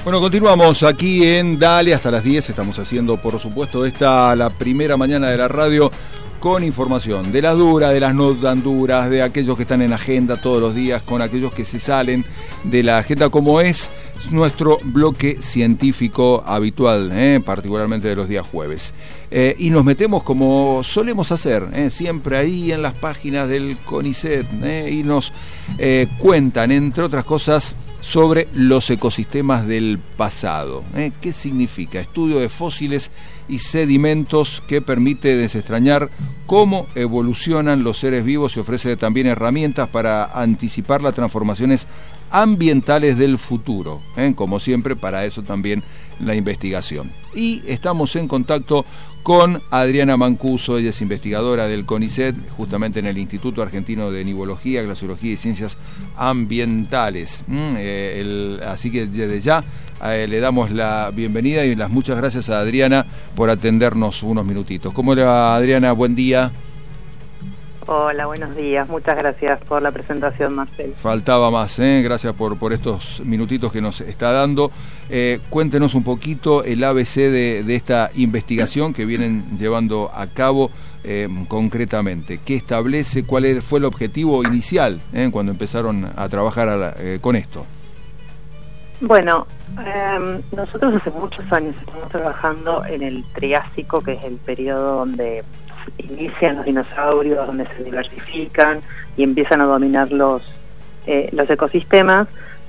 Bueno, continuamos aquí en Dale hasta las 10. Estamos haciendo, por supuesto, la primera mañana de la radio con información de las duras, de las no tan duras, de aquellos que están en agenda todos los días, con aquellos que se salen de la agenda, como es nuestro bloque científico habitual, particularmente de los días jueves. Y nos metemos como solemos hacer, siempre ahí en las páginas del CONICET, y nos cuentan, entre otras cosas, sobre los ecosistemas del pasado. ¿Qué significa? Estudio de fósiles y sedimentos que permite desentrañar cómo evolucionan los seres vivos y ofrece también herramientas para anticipar las transformaciones ambientales del futuro. Como siempre, para eso también la investigación. Y estamos en contacto con Adriana Mancuso. Ella es investigadora del CONICET, justamente en el Instituto Argentino de Nivología, Glaciología y Ciencias Ambientales. Así que desde ya le damos la bienvenida y las muchas gracias a Adriana por atendernos unos minutitos. ¿Cómo le va, Adriana? Buen día. Hola, buenos días. Muchas gracias por la presentación, Marcel. Faltaba más, gracias por estos minutitos que nos está dando. Cuéntenos un poquito el ABC de esta investigación que vienen llevando a cabo concretamente. ¿Qué establece? ¿Cuál fue el objetivo inicial cuando empezaron a trabajar con esto? Bueno, nosotros hace muchos años estamos trabajando en el Triásico, que es el periodo donde inician los dinosaurios, donde se diversifican y empiezan a dominar los ecosistemas,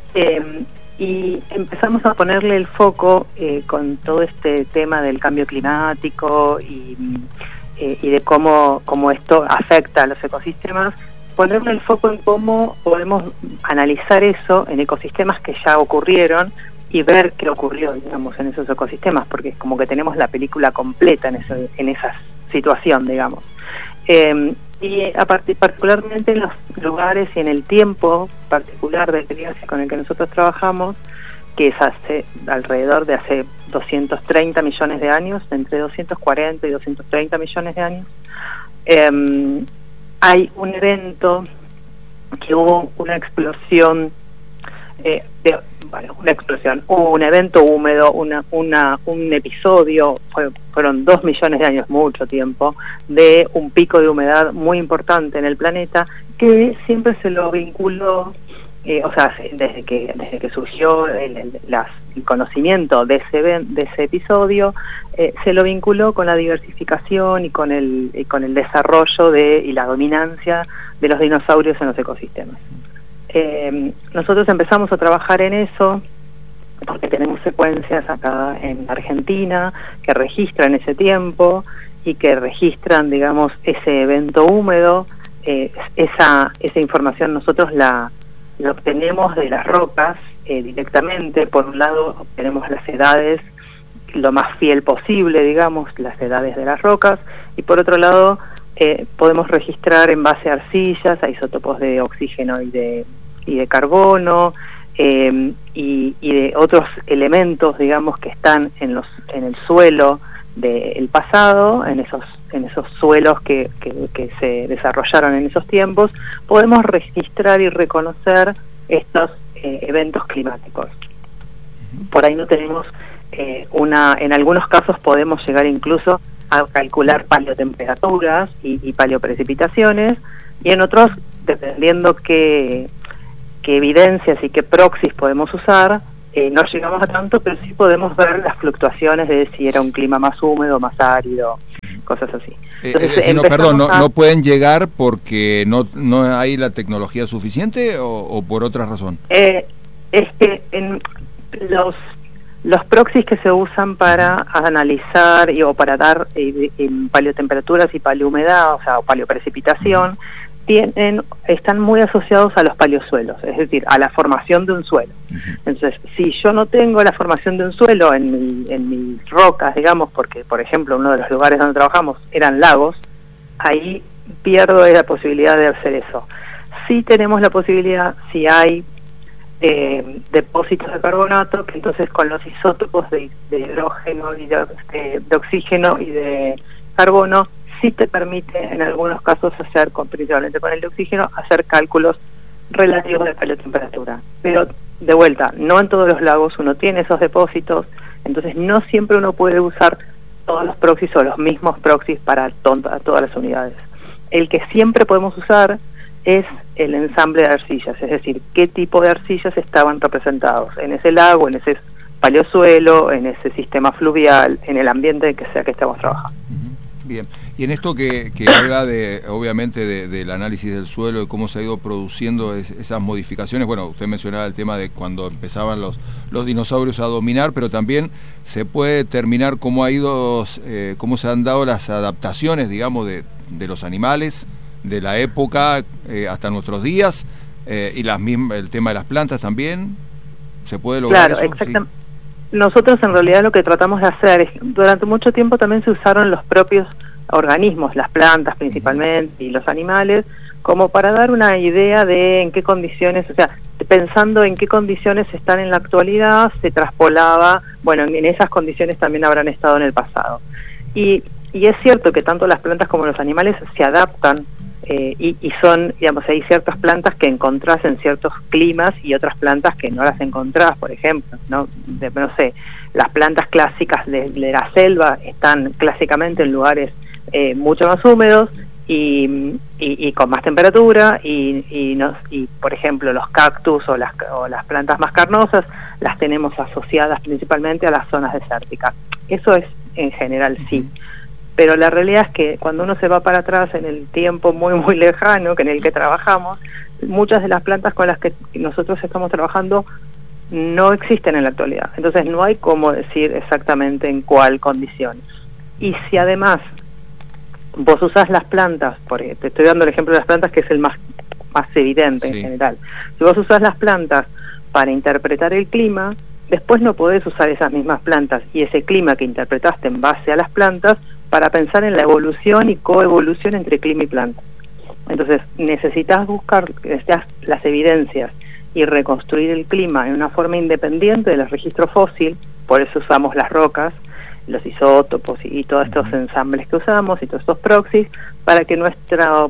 y empezamos a ponerle el foco con todo este tema del cambio climático y de cómo esto afecta a los ecosistemas, ponerle el foco en cómo podemos analizar eso en ecosistemas que ya ocurrieron y ver qué ocurrió, digamos, en esos ecosistemas, porque es como que tenemos la película completa en esa situación, digamos. Y particularmente en los lugares y en el tiempo particular del Triásico con el que nosotros trabajamos, que es alrededor de hace 230 millones de años, entre 240 y 230 millones de años, hay un evento que hubo una explosión, hubo un evento húmedo, un episodio, fueron 2 millones de años, mucho tiempo, de un pico de humedad muy importante en el planeta, que siempre se lo vinculó, desde que surgió el conocimiento de ese episodio, se lo vinculó con la diversificación y con el desarrollo y la dominancia de los dinosaurios en los ecosistemas. Nosotros empezamos a trabajar en eso porque tenemos secuencias acá en Argentina que registran ese tiempo y que registran, digamos, ese evento húmedo. Esa información nosotros la obtenemos de las rocas directamente. Por un lado obtenemos las edades lo más fiel posible, digamos, las edades de las rocas, y por otro lado podemos registrar en base a arcillas, a isótopos de oxígeno y de carbono, y de otros elementos, digamos, que están en el suelo del pasado, en esos suelos que se desarrollaron en esos tiempos. Podemos registrar y reconocer estos eventos climáticos. Por ahí no tenemos en algunos casos podemos llegar incluso a calcular paleotemperaturas y paleoprecipitaciones, y en otros, dependiendo qué evidencias y qué proxies podemos usar, no llegamos a tanto, pero sí podemos ver las fluctuaciones de si era un clima más húmedo, más árido, cosas así. Entonces, no pueden llegar porque no hay la tecnología suficiente o por otra razón. Es que los proxies que se usan para analizar o para dar paleotemperaturas y paleohumedad, o paleoprecipitación, están muy asociados a los paleosuelos, es decir, a la formación de un suelo. Entonces, si yo no tengo la formación de un suelo en mis rocas, digamos, porque, por ejemplo, uno de los lugares donde trabajamos eran lagos, ahí pierdo la posibilidad de hacer eso. Sí tenemos la posibilidad, si hay depósitos de carbonato, que entonces con los isótopos de hidrógeno y de oxígeno y de carbono, sí te permite en algunos casos principalmente con el de oxígeno, hacer cálculos relativos de paleotemperatura. Pero de vuelta, no en todos los lagos uno tiene esos depósitos, entonces no siempre uno puede usar todos los proxies o los mismos proxies para todas las unidades. El que siempre podemos usar es el ensamble de arcillas, es decir, qué tipo de arcillas estaban representados en ese lago, en ese paleosuelo, en ese sistema fluvial, en el ambiente que sea que estemos trabajando. Bien, y en esto que habla de, obviamente, del análisis del suelo, de cómo se ha ido produciendo esas modificaciones, bueno, usted mencionaba el tema de cuando empezaban los dinosaurios a dominar, pero también se puede determinar cómo cómo se han dado las adaptaciones, digamos, de los animales, de la época hasta nuestros días, y el tema de las plantas también, ¿se puede lograr eso? Exactamente. Sí. Nosotros en realidad lo que tratamos de hacer es, durante mucho tiempo también se usaron los propios organismos, las plantas principalmente y los animales, como para dar una idea de en qué condiciones, o sea, pensando en qué condiciones están en la actualidad, se traspolaba, bueno, en esas condiciones también habrán estado en el pasado. Y es cierto que tanto las plantas como los animales se adaptan, y son, digamos, hay ciertas plantas que encontrás en ciertos climas y otras plantas que no las encontrás, por ejemplo, no sé, las plantas clásicas de la selva están clásicamente en lugares mucho más húmedos y con más temperatura y por ejemplo los cactus o las plantas más carnosas las tenemos asociadas principalmente a las zonas desérticas. Eso es en general sí. Pero la realidad es que cuando uno se va para atrás en el tiempo muy muy lejano que en el que trabajamos, muchas de las plantas con las que nosotros estamos trabajando no existen en la actualidad. Entonces no hay cómo decir exactamente en cuál condición. Y si además vos usás las plantas, te estoy dando el ejemplo de las plantas que es el más evidente en general. Si vos usás las plantas para interpretar el clima, después no podés usar esas mismas plantas y ese clima que interpretaste en base a las plantas para pensar en la evolución y coevolución entre clima y planta. Entonces, necesitas buscar las evidencias y reconstruir el clima en una forma independiente de los registros fósiles, por eso usamos las rocas, los isótopos y todos estos ensambles que usamos y todos estos proxies, para que nuestra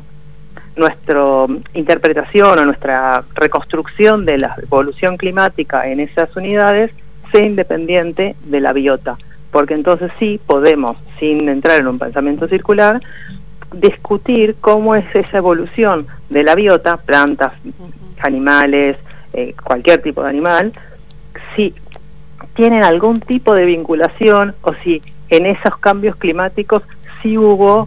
interpretación o nuestra reconstrucción de la evolución climática en esas unidades sea independiente de la biota. Porque entonces sí podemos, sin entrar en un pensamiento circular, discutir cómo es esa evolución de la biota, plantas, animales, cualquier tipo de animal, si tienen algún tipo de vinculación o si en esos cambios climáticos sí hubo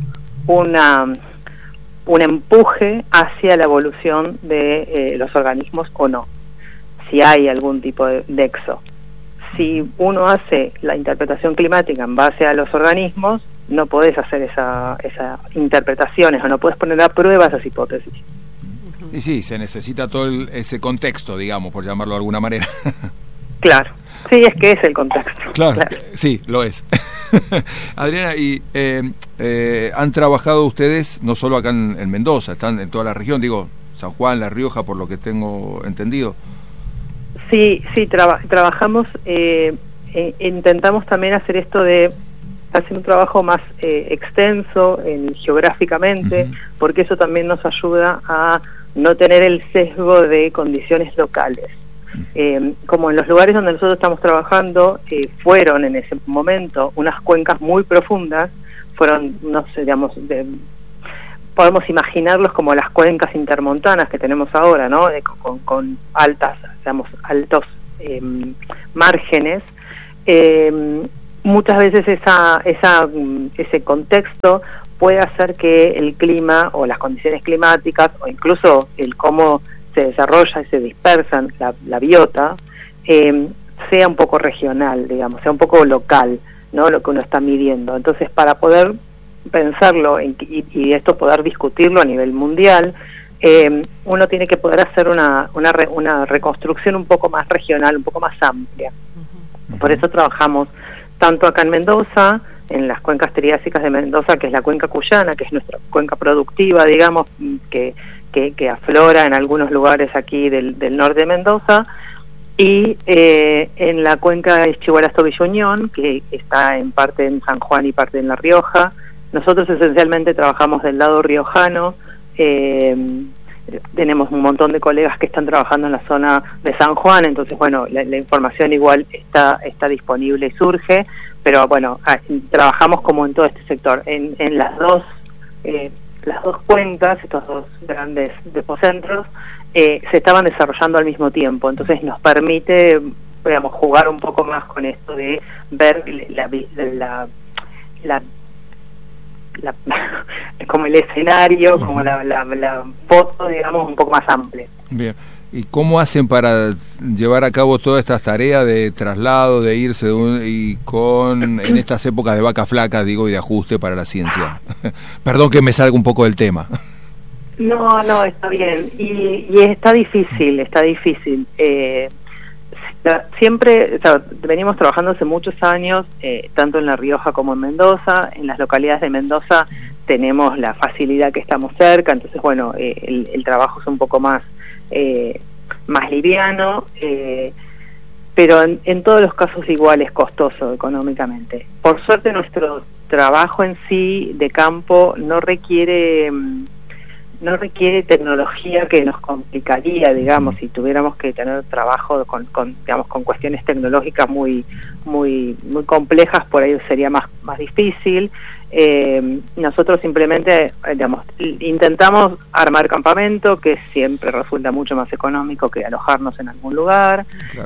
un empuje hacia la evolución de los organismos o no, si hay algún tipo de nexo. Si uno hace la interpretación climática en base a los organismos, no podés hacer esas interpretaciones o no podés poner a prueba esas hipótesis. Y sí, se necesita todo ese contexto, digamos, por llamarlo de alguna manera. Claro, sí, es que es el contexto. Claro. Sí, lo es. Adriana, y han trabajado ustedes no solo acá en Mendoza, están en toda la región, digo, San Juan, La Rioja, por lo que tengo entendido. Sí, trabajamos, intentamos también hacer esto de hacer un trabajo más extenso geográficamente, porque eso también nos ayuda a no tener el sesgo de condiciones locales. Como en los lugares donde nosotros estamos trabajando fueron en ese momento unas cuencas muy profundas, fueron, no sé, digamos, podemos imaginarlos como las cuencas intermontanas que tenemos ahora, ¿no? Con altos márgenes. Muchas veces ese contexto puede hacer que el clima o las condiciones climáticas o incluso el cómo se desarrolla y se dispersan la biota sea un poco regional, digamos, sea un poco local, ¿no? Lo que uno está midiendo. Entonces, para poder pensarlo y esto poder discutirlo a nivel mundial, uno tiene que poder hacer una reconstrucción un poco más regional, un poco más amplia. Por eso trabajamos tanto acá en Mendoza, en las cuencas triásicas de Mendoza, que es la cuenca cuyana, que es nuestra cuenca productiva, digamos, que aflora en algunos lugares aquí del norte de Mendoza, y en la cuenca de Chihuahua-Villuñón, que está en parte en San Juan y parte en La Rioja. Nosotros esencialmente trabajamos del lado riojano, tenemos un montón de colegas que están trabajando en la zona de San Juan, entonces bueno, la información igual está disponible y surge, pero bueno, trabajamos como en todo este sector, en las dos cuencas, estos dos grandes depocentros, se estaban desarrollando al mismo tiempo, entonces nos permite, digamos, jugar un poco más con esto de ver como el escenario, como la foto, digamos, un poco más amplia. Bien. ¿Y cómo hacen para llevar a cabo todas estas tareas de traslado, de irse en estas épocas de vacas flacas, digo, y de ajuste para la ciencia? Perdón que me salga un poco del tema. No, está bien. Y está difícil. Siempre, o sea, venimos trabajando hace muchos años, tanto en La Rioja como en Mendoza. En las localidades de Mendoza tenemos la facilidad que estamos cerca, entonces bueno, el trabajo es un poco más liviano, pero en todos los casos igual es costoso económicamente. Por suerte nuestro trabajo en sí de campo no requiere tecnología que nos complicaría, digamos, si tuviéramos que tener trabajo con cuestiones tecnológicas muy complejas, por ahí sería más difícil. Nosotros simplemente, intentamos armar campamento, que siempre resulta mucho más económico que alojarnos en algún lugar. Claro.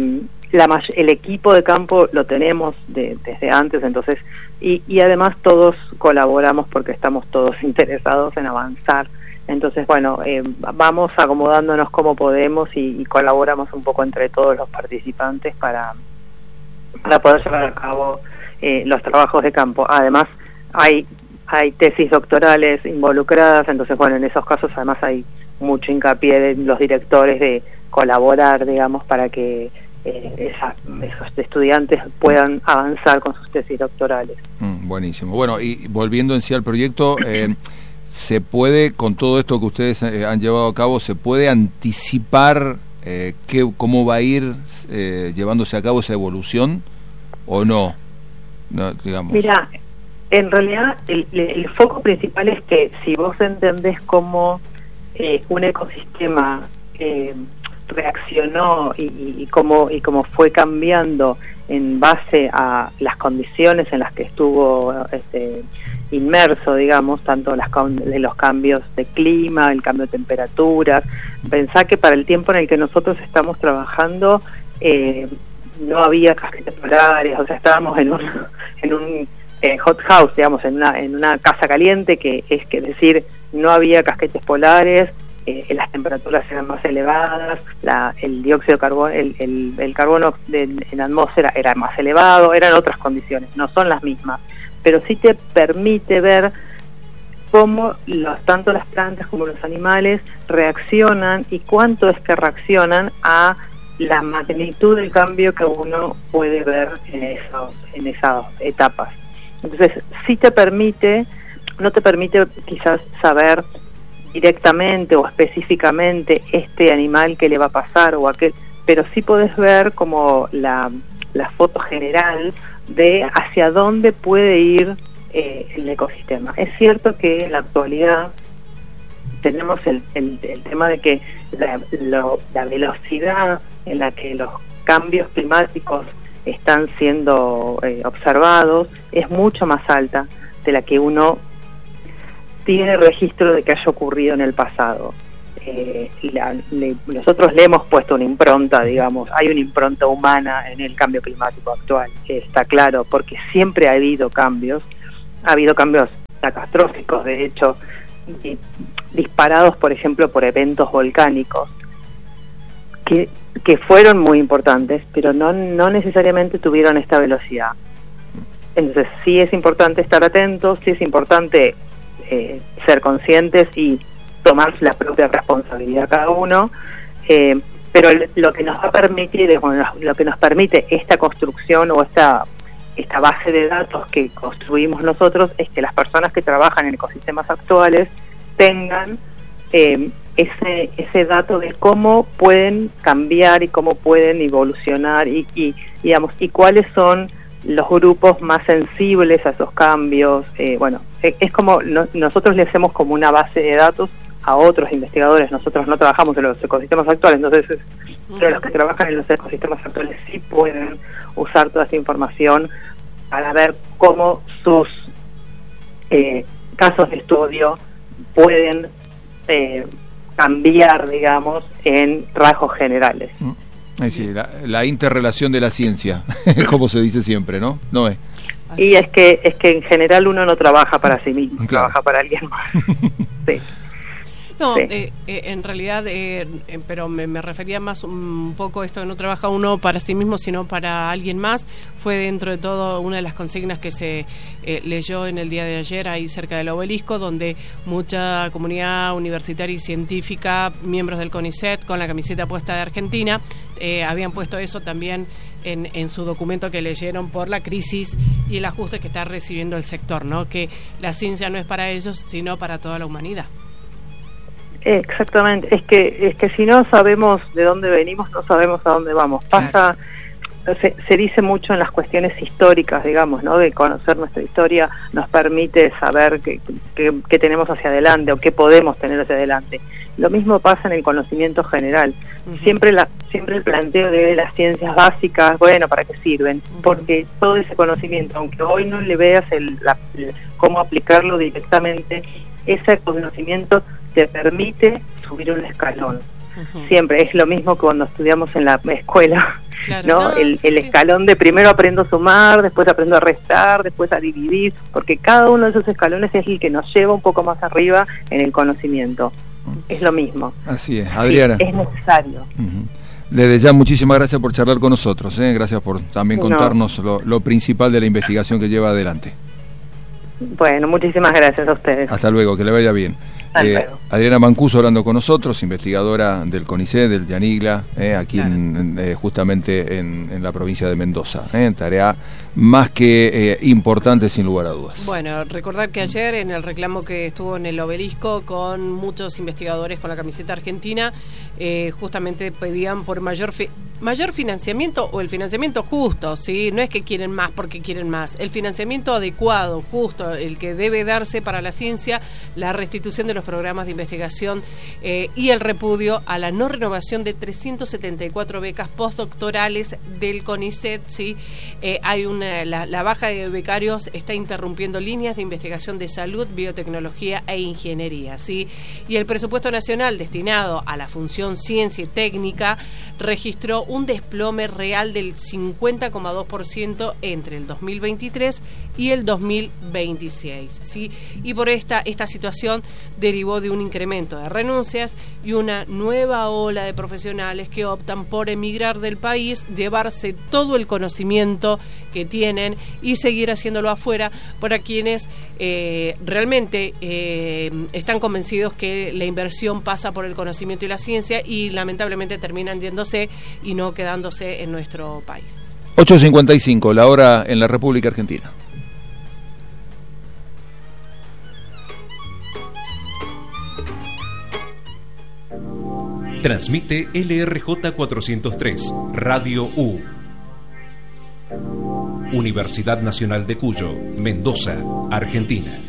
El equipo de campo lo tenemos desde antes, entonces, y además todos colaboramos porque estamos todos interesados en avanzar. Entonces, bueno, vamos acomodándonos como podemos y colaboramos un poco entre todos los participantes para poder llevar a cabo los trabajos de campo. Además, hay tesis doctorales involucradas, entonces, bueno, en esos casos además hay mucho hincapié de los directores de colaborar, digamos, para que esos estudiantes puedan avanzar con sus tesis doctorales. Buenísimo. Bueno, y volviendo en sí al proyecto, ¿se puede, con todo esto que ustedes han llevado a cabo, se puede anticipar cómo va a ir llevándose a cabo esa evolución o no? Digamos. Mira, en realidad el foco principal es que si vos entendés cómo un ecosistema reaccionó y cómo fue cambiando en base a las condiciones en las que estuvo inmerso, digamos, tanto de los cambios de clima, el cambio de temperaturas. Pensá que para el tiempo en el que nosotros estamos trabajando no había casquetes polares, o sea, estábamos en un hot house, digamos, en una casa caliente, que es decir, no había casquetes polares, las temperaturas eran más elevadas, el dióxido de carbono, el carbono en la atmósfera era más elevado, eran otras condiciones, no son las mismas, pero sí te permite ver cómo tanto las plantas como los animales reaccionan y cuánto es que reaccionan a la magnitud del cambio que uno puede ver en esas etapas. Entonces sí te permite, no te permite quizás saber directamente o específicamente este animal que le va a pasar o aquel, pero sí podés ver como la foto general de hacia dónde puede ir el ecosistema. Es cierto que en la actualidad tenemos el tema de que la velocidad en la que los cambios climáticos están siendo observados es mucho más alta de la que uno tiene registro de que haya ocurrido en el pasado. Nosotros le hemos puesto una impronta, digamos, hay una impronta humana en el cambio climático actual, está claro, porque siempre ha habido cambios catastróficos, de hecho, disparados, por ejemplo, por eventos volcánicos, que fueron muy importantes, pero no necesariamente tuvieron esta velocidad. Entonces sí es importante estar atentos, sí es importante ser conscientes y tomar la propia responsabilidad cada uno, pero lo que nos va a permitir, lo que nos permite esta construcción o esta base de datos que construimos nosotros es que las personas que trabajan en ecosistemas actuales tengan ese dato de cómo pueden cambiar y cómo pueden evolucionar y cuáles son los grupos más sensibles a esos cambios. Es como nosotros le hacemos como una base de datos a otros investigadores. Nosotros no trabajamos en los ecosistemas actuales, entonces pero los que trabajan en los ecosistemas actuales sí pueden usar toda esta información para ver cómo sus casos de estudio pueden cambiar, digamos, en rasgos generales. Sí, la interrelación de la ciencia, como se dice siempre, ¿no? No es. Y es que en general uno no trabaja para sí mismo, claro, trabaja para alguien más. Sí. No, sí. En realidad, pero me refería más un poco a esto de no trabaja uno para sí mismo, sino para alguien más. Fue dentro de todo una de las consignas que se leyó en el día de ayer ahí cerca del obelisco, donde mucha comunidad universitaria y científica, miembros del CONICET, con la camiseta puesta de Argentina, habían puesto eso también en su documento que leyeron por la crisis y el ajuste que está recibiendo el sector, ¿no? Que la ciencia no es para ellos, sino para toda la humanidad. Exactamente, es que si no sabemos de dónde venimos, no sabemos a dónde vamos. Pasa, se dice mucho en las cuestiones históricas, digamos, ¿no? De conocer nuestra historia nos permite saber qué tenemos hacia adelante o qué podemos tener hacia adelante. Lo mismo pasa en el conocimiento general. Siempre el planteo de las ciencias básicas, bueno, ¿para qué sirven? Porque todo ese conocimiento, aunque hoy no le veas cómo aplicarlo directamente, ese conocimiento te permite subir un escalón. Siempre es lo mismo que cuando estudiamos en la escuela, claro, ¿no? El escalón de primero aprendo a sumar, después aprendo a restar, después a dividir, porque cada uno de esos escalones es el que nos lleva un poco más arriba en el conocimiento. Es lo mismo. Así es, Adriana. Sí, es necesario. Desde ya, muchísimas gracias por charlar con nosotros, gracias por también contarnos lo principal de la investigación que lleva adelante. Bueno, muchísimas gracias a ustedes. Hasta luego, que le vaya bien. Adriana Mancuso hablando con nosotros, investigadora del CONICET, del Yanigla, aquí claro. Justamente en la provincia de Mendoza. Tarea más que importante, sin lugar a dudas. Bueno, recordar que ayer en el reclamo que estuvo en el obelisco con muchos investigadores con la camiseta argentina, justamente pedían por mayor financiamiento o el financiamiento justo, ¿sí? No es que quieren más porque quieren más, el financiamiento adecuado, justo, el que debe darse para la ciencia, la restitución de los programas de investigación y el repudio a la no renovación de 374 becas postdoctorales del CONICET, ¿sí? Hay la baja de becarios está interrumpiendo líneas de investigación de salud, biotecnología e ingeniería, ¿sí? Y el presupuesto nacional destinado a la función ciencia y técnica registró un desplome real del 50,2% entre el 2023 y el 2026, ¿sí? Y por esta situación derivó de un incremento de renuncias y una nueva ola de profesionales que optan por emigrar del país, llevarse todo el conocimiento que tienen y seguir haciéndolo afuera, para quienes realmente están convencidos que la inversión pasa por el conocimiento y la ciencia y lamentablemente terminan yéndose y no quedándose en nuestro país. 8:55, la hora en la República Argentina. Transmite LRJ 403, Radio U. Universidad Nacional de Cuyo, Mendoza, Argentina.